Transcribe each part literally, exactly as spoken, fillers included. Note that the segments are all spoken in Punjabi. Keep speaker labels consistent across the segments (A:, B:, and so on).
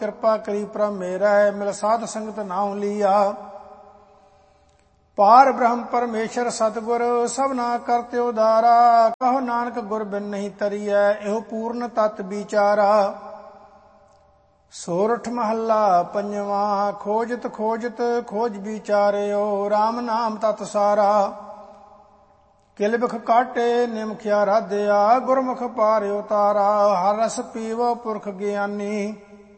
A: ਕਿਰਪਾ ਕਰੀ ਪ੍ਰਭ ਮੇਰਾ, ਮਿਲ ਸਾਧ ਸੰਗਤ ਨਾਉ ਲੀਆ। ਪਾਰ ਬ੍ਰਹਮ ਪਰਮੇਸ਼ਰ ਸਤਿਗੁਰ, ਸਭਨਾ ਕਰਤੇ ਉਦਾਰਾ। ਕਹੋ ਨਾਨਕ ਗੁਰ ਬਿਨ ਨਹੀਂ ਤਰੀਐ, ਇਹੋ ਪੂਰਨ ਤਤ ਵਿਚਾਰਾ। ਸੋਰਠ ਮਹੱਲਾ ਪੰਜਵਾ। ਖੋਜਤ ਖੋਜਤ ਖੋਜ ਵਿਚਾਰਿਓ, ਰਾਮ ਨਾਮ ਤਤ ਸਾਰਾ। ਕਿਲਬਖ ਕਾਟੇ ਨਿਮਖਿਆ ਰਾਧਿਆ, ਗੁਰਮੁਖ ਪਾਰ ਉਤਾਰਾ। ਹਰ ਰਸ ਪੀਵੋ ਪੁਰਖ ਗਿਆਨੀ,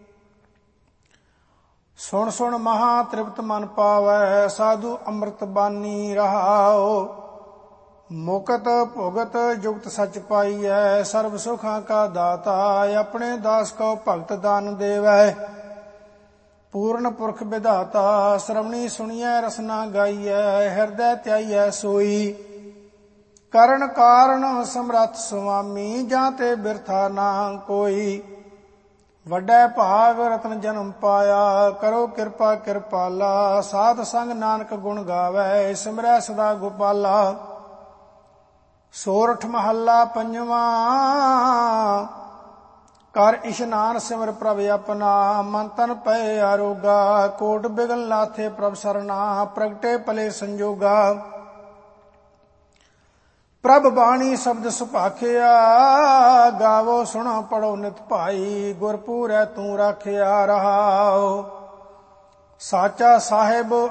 A: ਸੁਣ ਸੁਣ ਮਹਾ ਤ੍ਰਿਪਤ ਮਨ ਪਾਵੈ। ਸਾਧੂ ਅੰਮ੍ਰਿਤ ਬਾਨੀ ਰਹਾਓ, ਮੁਕਤ ਭੁਗਤ ਜੁਗਤ ਸਚ ਪਾਈਐ। ਸਰਬ ਸੁਖਾਂ ਕਾ ਦਾਤਾ, ਆਪਣੇ ਦਾਸ ਕੋ ਭਗਤ ਦਾਨ ਦੇਵੈ। ਪੂਰਨ ਪੁਰਖ ਵਿਧਾਤਾ, ਸ਼੍ਰਵਣੀ ਸੁਣੀਐ ਰਸਨਾ ਗਾਈਐ। ਹਿਰਦੈ ਧਿਆਈਐ ਸੋਈ, ਕਰਨ ਕਾਰਨ ਸਮਰੱਥ ਸੁਆਮੀ। ਜਾਂ ਤੇ ਬਿਰਥਾ ਨਾ ਕੋਈ, ਵੱਡਾ ਭਾਗ ਰਤਨ ਜਨਮ ਪਾਇਆ। ਕਰੋ ਕਿਰਪਾ ਕਿਰਪਾਲਾ, ਸਾਧ ਸੰਗ ਨਾਨਕ ਗੁਣ ਗਾਵੈ। ਸਿਮਰੈ ਸਦਾ ਗੋਪਾਲਾ। ਸੋਰਠ ਮਹੱਲਾ ਪੰਜਵਾ। ਕਰ ਇਸ਼ਨਾਨ ਸਿਮਰ ਪ੍ਰਭ ਆਪਣਾ, ਮਨ ਤਨ ਪਏ ਆਰੋਗਾ। ਕੋਟ ਬਿਗਲ ਲਾਥੇ ਪ੍ਰਭ ਸਰਨਾ, ਪ੍ਰਗਟੇ ਭਲੇ ਸੰਜੋਗਾ। ਪ੍ਰਭ ਬਾਣੀ ਸ਼ਬਦ ਸੁਭਾਖਿਆ, ਗਾਵੋ ਸੁਣੋ ਪੜੋ ਨਿਤ ਭਾਈ। ਗੁਰਪੂਰੈ ਤੂੰ ਰਾਖਿਆ ਰਹਾਓ, ਸਾਚਾ ਸਾਹਿਬ